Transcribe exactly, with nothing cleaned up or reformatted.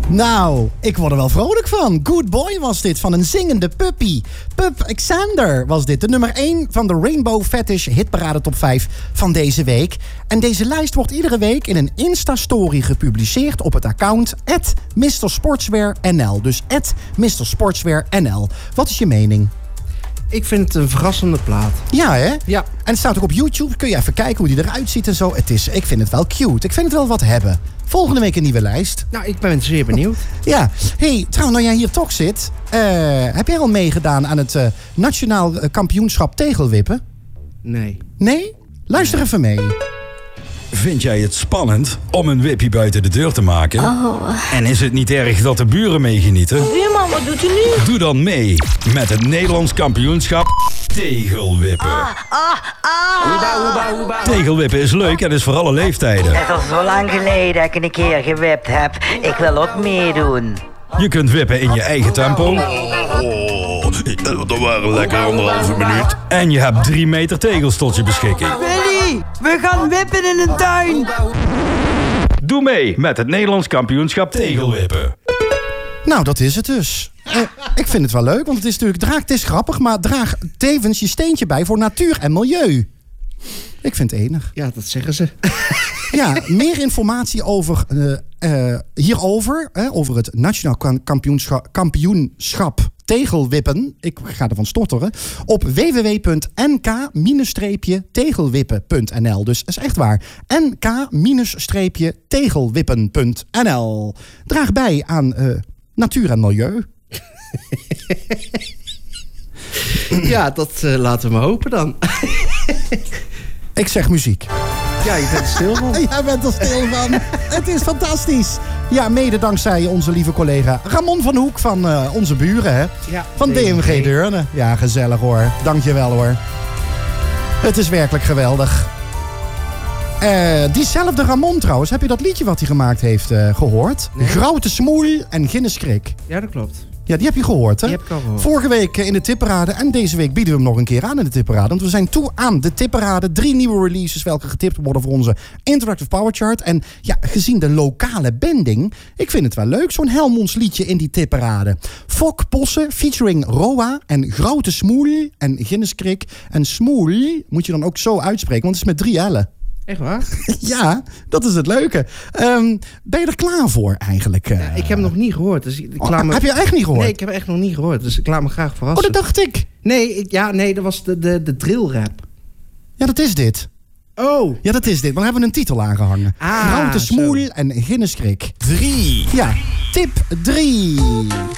Nou, ik word er wel vrolijk van. Good Boy was dit, van een zingende puppy. Pup Xander was dit, de nummer één van de Rainbow Fetish Hitparade Top vijf van deze week. En deze lijst wordt iedere week in een Insta-story gepubliceerd op het account at mister Sportswear N L. Dus at mister Sportswear N L. Wat is je mening? Ik vind het een verrassende plaat. Ja, hè? Ja. En het staat ook op YouTube. Kun je even kijken hoe die eruit ziet en zo. Het is, ik vind het wel cute. Ik vind het wel wat hebben. Volgende week een nieuwe lijst. Nou, ik ben zeer benieuwd. Ja. Hey, trouwens, nou jij hier toch zit. Uh, heb jij al meegedaan aan het uh, Nationaal Kampioenschap Tegelwippen? Nee. Nee? Luister nee. even mee. Vind jij het spannend om een wippie buiten de deur te maken? Oh. En is het niet erg dat de buren meegenieten? Buurman, wat doet u nu? Doe dan mee met het Nederlands kampioenschap Tegelwippen. Ah, ah, ah. Hoeba, hoeba, hoeba. Tegelwippen is leuk en is voor alle leeftijden. Het is al zo lang geleden dat ik een keer gewipt heb. Ik wil ook meedoen. Je kunt wippen in je eigen tempo. Oh, dat waren lekker anderhalve minuut. En je hebt drie meter tegels tot je beschikking. Willy, we gaan wippen in een tuin. Doe mee met het Nederlands kampioenschap Tegelwippen. Nou, dat is het dus. Uh, ik vind het wel leuk, want het is natuurlijk draag, het is grappig, maar draag tevens je steentje bij voor natuur en milieu. Ik vind het enig. Ja, dat zeggen ze. Ja, meer informatie over uh, uh, hierover, uh, over het Nationaal Kampioenschap, kampioenschap Tegelwippen. Ik ga ervan stotteren. Op w w w punt n k tegelwippen punt n l. Dus dat is echt waar. n k tegelwippen punt n l. Draag bij aan uh, natuur en milieu. Ja, dat uh, laten we maar hopen dan. Ik zeg muziek. Ja, je bent er stil van. Jij bent er stil van. Het is fantastisch. Ja, mede dankzij onze lieve collega Ramon van Hoek van uh, onze buren, hè? Ja, van D M G Deurne. Ja, gezellig hoor. Dankjewel hoor. Het is werkelijk geweldig. Uh, diezelfde Ramon trouwens, heb je dat liedje wat hij gemaakt heeft uh, gehoord? Nee. Grote Smoel en Ginniskrik. Ja, dat klopt. Ja, die heb je gehoord, hè? Die heb ik al gehoord. Vorige week in de tipparade en deze week bieden we hem nog een keer aan in de tipparade. Want we zijn toe aan de tipparade. Drie nieuwe releases welke getipt worden voor onze Interactive Power Chart. En ja, gezien de lokale bending, ik vind het wel leuk, zo'n Helmonds liedje in die tipparade. Fok Posse featuring Roa en Grote Smoel en Ginniskrik. En Smoel moet je dan ook zo uitspreken, want het is met drie L'en. Echt waar? Ja, dat is het leuke. Um, ben je er klaar voor eigenlijk? Uh... Ja, ik heb hem nog niet gehoord. Dus ik, ik oh, me... Heb je echt niet gehoord? Nee, ik heb hem echt nog niet gehoord. Dus ik laat me graag verrassen. Oh, dat dacht ik. Nee, ik, ja, nee dat was de, de, de drill rap. Ja, dat is dit. Oh. Ja, dat is dit. Maar dan hebben we een titel aangehangen. Ah, Grote Smoel en Ginniskrik. Drie. Ja, tip drie.